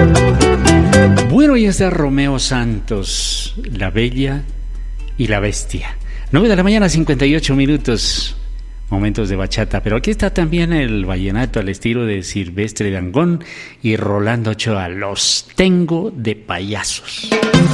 Bueno, y está Romeo Santos, La Bella y la Bestia. 9 de la mañana, 58 minutos. Momentos de bachata, pero aquí está también el vallenato al estilo de Silvestre Dangond y Rolando Ochoa, Los tengo de payasos.